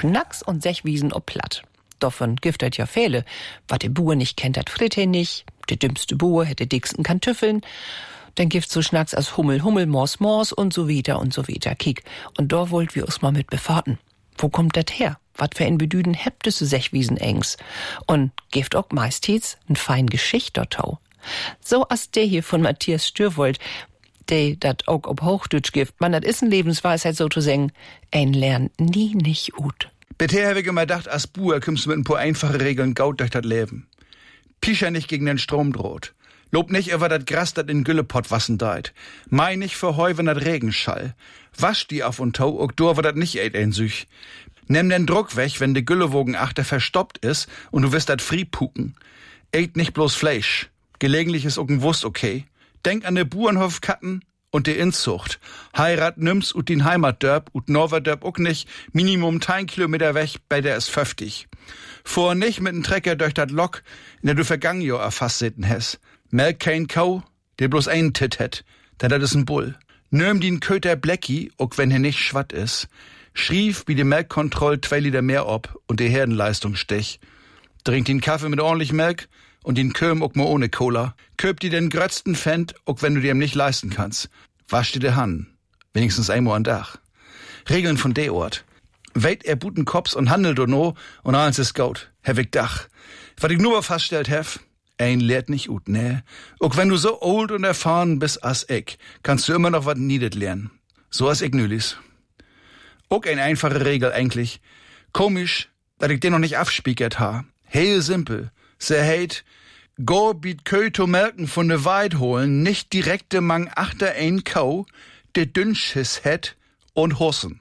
Schnacks und Sechwiesen ob platt. Davon gibt ja viele. Wat de Buhr nicht kennt, dat fritt he nicht. De dümmste Buhr hätte dicksten Kantüffeln. Dann gibt so Schnacks als Hummel, Hummel, Mors, Mors und so weiter und so weiter. Kiek, und da wollt wir uns mal mit befahrten. Wo kommt dat her? Wat für ein Bedüden hebt es Sechwiesen engs? Und gibt auch meistens n fein Geschicht dortau. So as der hier von Matthias Stürwold, der dat auch ob Hochdeutsch gibt. Man, dat is n Lebensweisheit so zu sagen, ein lernt nie nicht gut. Bisher habe ich immer gedacht, als Buhr kommst du mit ein paar einfache Regeln gaut durch das Leben. Pischer nicht gegen den Strom droht. Lob nicht über das Gras, dat in Güllepott wassen deit. Mei nicht für Heu, wenn dat Regen schall. Wasch die auf und tau, ook dur, wo dat nicht ein Süch. Nimm den Druck weg, wenn de Güllewogen achter verstoppt is und du wirst dat frie puken. Ät nicht bloß Fleisch. Gelegentlich is ook n Wurst okay. Denk an de Burenhof-Katten und de Inzucht. Heirat nimm's ut din Heimatdörp ut Norwerdörp ook nicht, Minimum 1 Kilometer weg, bei der is 50. Vor nicht mit n Trecker durch dat Lok, in der du vergangen Jahr erfasst sitten hes. Melk kein Kau, der bloß einen Tit het, denn dat is n Bull. Nimm din Köter Blecki, ook wenn er nicht schwatt is. Schrief wie de Melkkontroll 2 Liter mehr ob und de Herdenleistung stech. Trink den Kaffee mit ordentlich Melk und den Köm ook mal ohne Cola. Köp dir den grötzten Fend, ook wenn du dir nicht leisten kannst. Wasch dir de Hand, wenigstens einmal an Dach. Regeln von de Ort. Weit buten Kops und handelt do no und eins is gaut. Hevig Dach. Was ich nur feststellt hef, ein lehrt nicht ut, ne? Ook wenn du so old und erfahren bist as ich, kannst du immer noch wat niedet lernen. So as ich nülis. Ook ein einfache Regel eigentlich. Komisch, dass ich den noch nicht afspiekert ha. Heel simpel. Se heit, go biet Köi to melken von de Weid holen, nicht direkte Mang achter ein Kau, de Dünnschiss het und Hossen.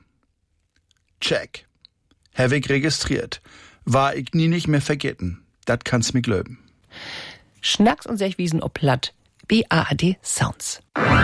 Check. Hab ich registriert. War ich nie nicht mehr vergessen. Dat kannst mir glöben. Schnacks und Sechwiesen ob platt. BAAD Sounds.